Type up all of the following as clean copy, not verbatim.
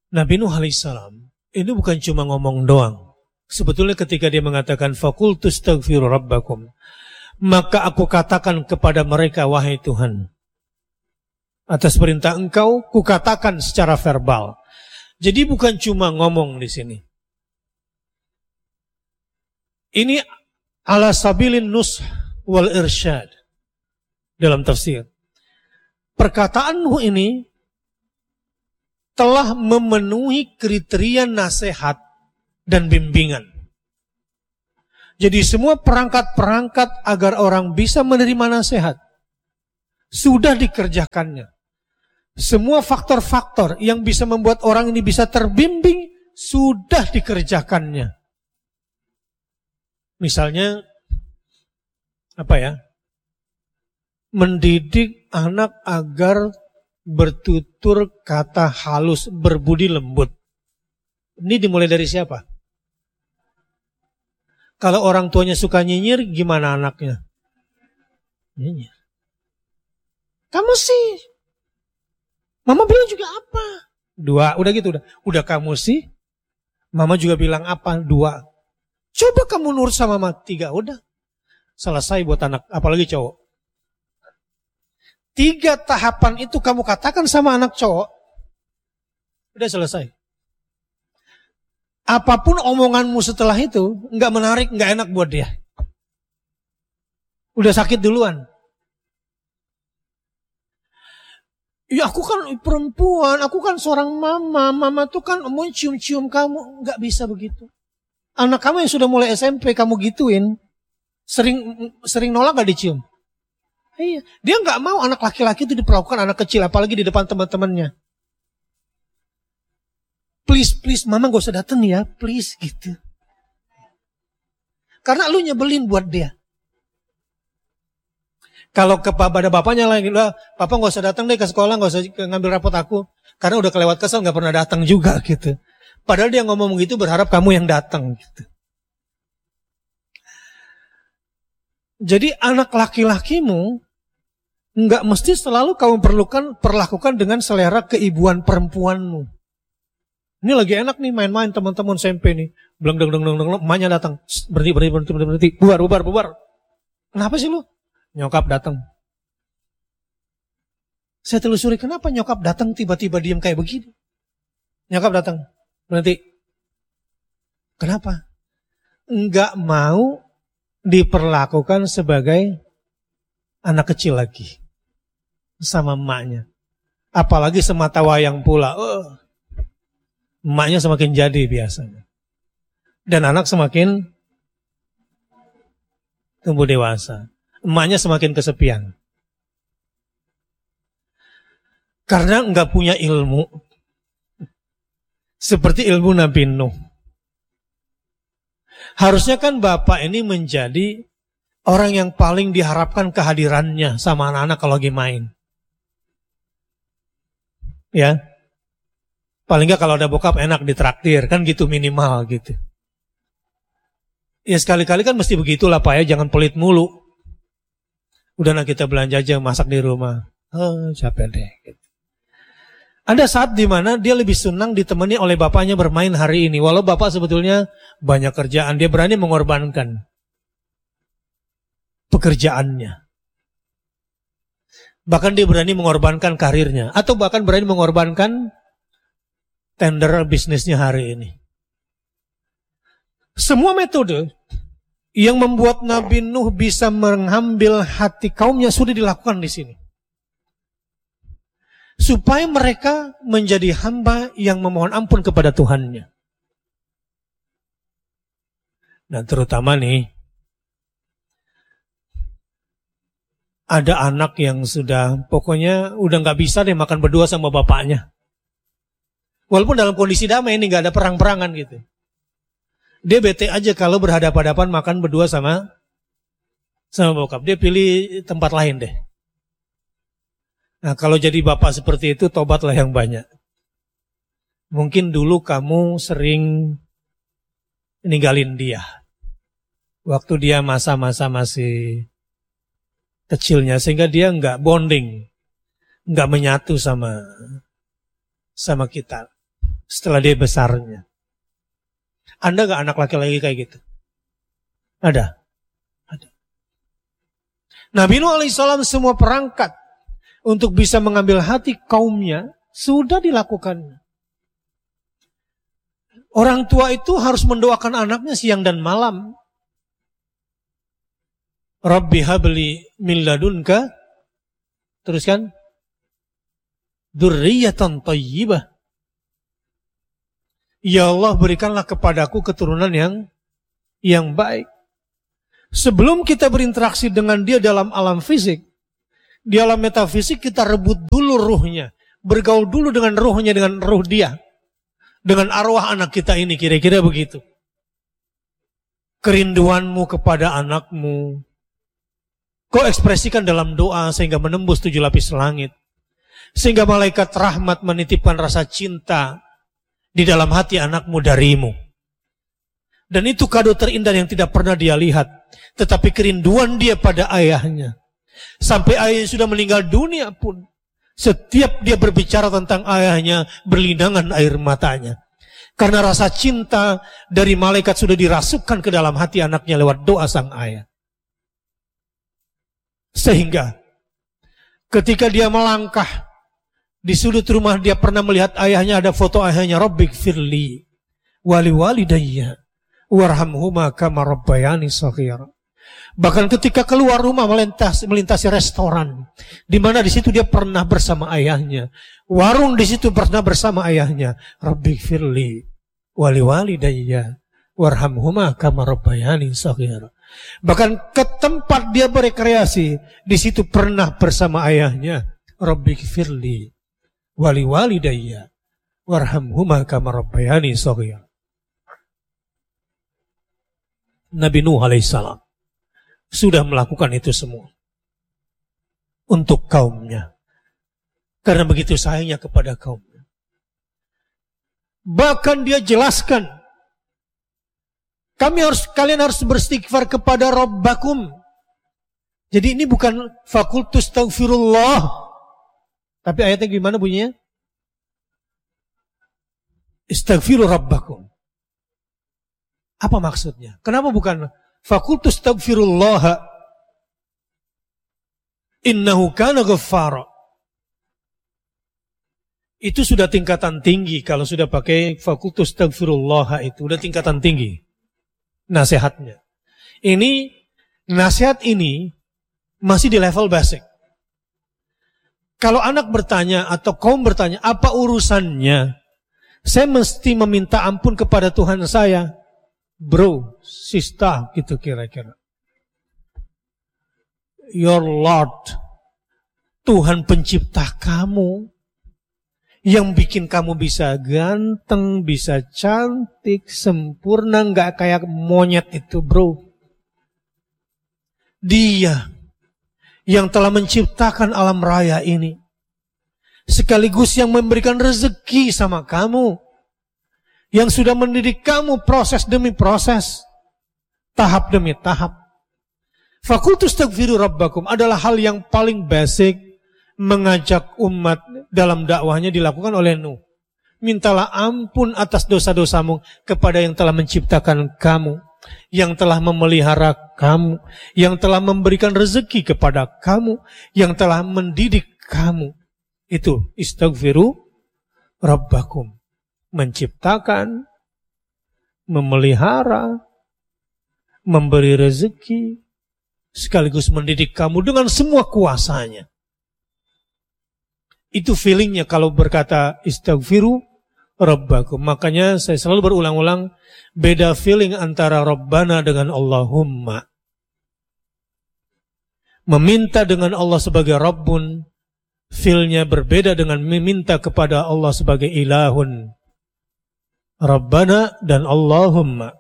Nabi Nuh alaihissalam ini bukan cuma ngomong doang. Sebetulnya ketika dia mengatakan faqultu astaghfiru rabbakum, maka aku katakan kepada mereka, wahai Tuhan, atas perintah Engkau kukatakan secara verbal. Jadi bukan cuma ngomong di sini. Ini ala sabilin nush wal irsyad dalam tafsir. Perkataan Nuh ini telah memenuhi kriteria nasihat dan bimbingan. Jadi semua perangkat-perangkat agar orang bisa menerima nasihat sudah dikerjakannya. Semua faktor-faktor yang bisa membuat orang ini bisa terbimbing sudah dikerjakannya. Misalnya mendidik anak agar bertutur kata halus, berbudi lembut. Ini dimulai dari siapa? Kalau orang tuanya suka nyinyir, gimana anaknya? Nyinyir. Kamu sih. Mama bilang juga apa? 2, udah gitu. Udah kamu sih. Mama juga bilang apa? 2. Coba kamu nurut sama mama. 3, udah. Selesai buat anak, apalagi cowok. 3 tahapan itu kamu katakan sama anak cowok. Udah selesai. Apapun omonganmu setelah itu, nggak menarik, nggak enak buat dia. Udah sakit duluan. Ya aku kan perempuan, aku kan seorang mama. Mama tuh kan mau cium-cium kamu. Nggak bisa begitu. Anak kamu yang sudah mulai SMP kamu gituin, sering nolak nggak dicium? Iya. Dia nggak mau anak laki-laki itu diperlakukan anak kecil, apalagi di depan teman-temannya. Please, mama gak usah datang ya, please gitu. Karena lu nyebelin buat dia. Kalau kepada bapaknya lagi, papa gak usah datang deh ke sekolah, gak usah ngambil rapot aku. Karena udah kelewat kesel, gak pernah datang juga gitu. Padahal dia ngomong begitu berharap kamu yang datang gitu. Jadi anak laki-lakimu gak mesti selalu kamu perlakukan dengan selera keibuan perempuanmu. Ini lagi enak nih main-main teman-teman SMP nih. Bleng, emaknya datang. Berhenti. Bubar. Kenapa sih lu? Nyokap datang. Saya telusuri kenapa nyokap datang tiba-tiba diam kayak begini. Nyokap datang. Berhenti. Kenapa? Enggak mau diperlakukan sebagai anak kecil lagi. Sama emaknya. Apalagi semata wayang pula. Emaknya semakin jadi biasanya. Dan anak semakin tumbuh dewasa. Emaknya semakin kesepian. Karena enggak punya ilmu. Seperti ilmu Nabi Nuh. Harusnya kan bapak ini menjadi orang yang paling diharapkan kehadirannya sama anak-anak kalau lagi main. Ya. Paling enggak kalau ada bokap enak ditraktir. Kan gitu minimal gitu. Ya sekali-kali kan mesti begitulah Pak ya. Jangan pelit mulu. Udah kita belanja aja masak di rumah. Capek deh. Gitu. Ada saat di mana dia lebih senang ditemani oleh bapaknya bermain hari ini. Walau bapak sebetulnya banyak kerjaan. Dia berani mengorbankan pekerjaannya. Bahkan dia berani mengorbankan karirnya. Atau bahkan berani mengorbankan tender bisnisnya hari ini. Semua metode yang membuat Nabi Nuh bisa mengambil hati kaumnya sudah dilakukan di sini. Supaya mereka menjadi hamba yang memohon ampun kepada Tuhannya. Dan terutama nih, ada anak yang sudah pokoknya udah gak bisa deh makan berdua sama bapaknya. Walaupun dalam kondisi damai ini gak ada perang-perangan gitu. Dia bete aja kalau berhadapan-hadapan makan berdua sama bokap. Dia pilih tempat lain deh. Nah kalau jadi bapak seperti itu, tobatlah yang banyak. Mungkin dulu kamu sering ninggalin dia. Waktu dia masa-masa masih kecilnya. Sehingga dia nggak bonding. Nggak menyatu sama kita. setelah dia besarnya. Anda gak anak laki-laki kayak gitu? Ada. Nabi Nuh alaihissalam semua perangkat untuk bisa mengambil hati kaumnya sudah dilakukan. Orang tua itu harus mendoakan anaknya siang dan malam. Rabbi habli min ladunka, teruskan, dzurriyyatan thayyibah. Ya Allah, berikanlah kepadaku keturunan yang baik. Sebelum kita berinteraksi dengan dia dalam alam fisik, di alam metafisik kita rebut dulu ruhnya, bergaul dulu dengan ruhnya, dengan ruh dia, dengan arwah anak kita ini, kira-kira begitu. Kerinduanmu kepada anakmu, kau ekspresikan dalam doa sehingga menembus 7 lapis langit, sehingga malaikat rahmat menitipkan rasa cinta di dalam hati anakmu darimu. Dan itu kado terindah yang tidak pernah dia lihat. Tetapi kerinduan dia pada ayahnya. Sampai ayahnya sudah meninggal dunia pun. Setiap dia berbicara tentang ayahnya, berlinangan air matanya. Karena rasa cinta dari malaikat sudah dirasukkan ke dalam hati anaknya lewat doa sang ayah. Sehingga ketika dia melangkah di sudut rumah, dia pernah melihat ayahnya, ada foto ayahnya. Rabbik firli wali walidayya warhamhuma kama rabbayani shaghira. Bahkan ketika keluar rumah melintasi restoran, di mana di situ dia pernah bersama ayahnya. Warung di situ pernah bersama ayahnya. Rabbik firli wali walidayya warhamhuma kama rabbayani shaghira. Bahkan ke tempat dia berekreasi, di situ pernah bersama ayahnya. Rabbik firli wali walidayya warhamhuma kama rabbayani shaghira. Nabi Nuh alaihissalam sudah melakukan itu semua untuk kaumnya, karena begitu sayangnya kepada kaumnya. Bahkan dia jelaskan, kalian harus beristighfar kepada Rabbakum. Jadi ini bukan fakultus taghfirullah, tapi ayatnya gimana bunyinya? Istaghfiru Rabbakum. Apa maksudnya? Kenapa bukan fakultus taghfirullah innahu kana ghaffara? Itu sudah tingkatan tinggi. Kalau sudah pakai fakultus taghfirullah, itu udah tingkatan tinggi nasihatnya. Ini nasihat ini masih di level basic. Kalau anak bertanya atau kaum bertanya, apa urusannya saya mesti meminta ampun kepada Tuhan saya? Bro, sister, gitu kira-kira. Your Lord, Tuhan pencipta kamu, yang bikin kamu bisa ganteng, bisa cantik, sempurna, gak kayak monyet itu, bro. Dia yang telah menciptakan alam raya ini, sekaligus yang memberikan rezeki sama kamu, yang sudah mendidik kamu proses demi proses, tahap demi tahap. Fakultus taghfiru Rabbakum adalah hal yang paling basic mengajak umat dalam dakwahnya dilakukan oleh Nuh. Mintalah ampun atas dosa-dosamu kepada yang telah menciptakan kamu, yang telah memelihara kamu, yang telah memberikan rezeki kepada kamu, yang telah mendidik kamu. Itu istaghfiru Rabbakum. Menciptakan, memelihara, memberi rezeki, sekaligus mendidik kamu dengan semua kuasanya. Itu feelingnya kalau berkata istaghfiru Rabbakum. Makanya saya selalu berulang-ulang, beda feeling antara Rabbana dengan Allahumma. Meminta dengan Allah sebagai Rabbun, feelnya berbeda dengan meminta kepada Allah sebagai Ilahun. Rabbana dan Allahumma.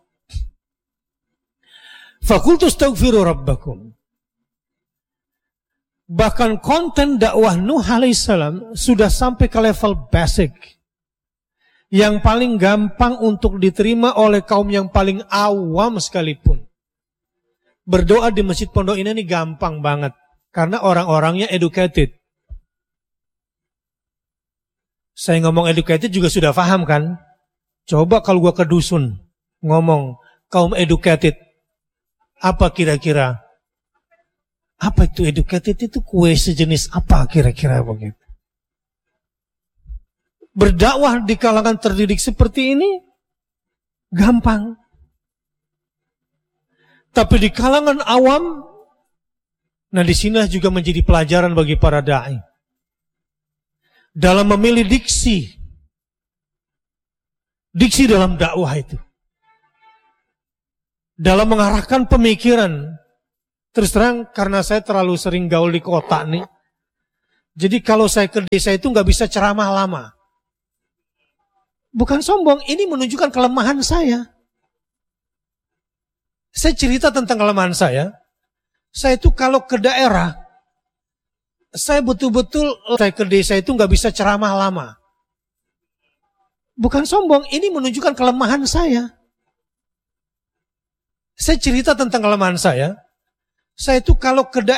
Fakultu astaghfiru Rabbakum. Bahkan konten dakwah Nuh alaihissalam sudah sampai ke level basic, yang paling gampang untuk diterima oleh kaum yang paling awam sekalipun. Berdoa di masjid pondok ini gampang banget, karena orang-orangnya educated. Saya ngomong educated juga sudah paham kan? Coba kalau gua ke dusun ngomong kaum educated, apa kira-kira? Apa itu educated? Itu kue sejenis apa kira-kira begitu? Berdakwah di kalangan terdidik seperti ini gampang. Tapi di kalangan awam, nah disinilah juga menjadi pelajaran bagi para dai dalam memilih diksi dalam dakwah itu, dalam mengarahkan pemikiran. Terus terang karena saya terlalu sering gaul di kota nih, jadi kalau saya ke desa itu nggak bisa ceramah lama. Bukan sombong, ini menunjukkan kelemahan saya. Saya cerita tentang kelemahan saya. Saya itu kalau ke daerah, saya betul-betul saya ke desa itu nggak bisa ceramah lama. Bukan sombong, ini menunjukkan kelemahan saya. Saya cerita tentang kelemahan saya. Saya itu kalau ke daerah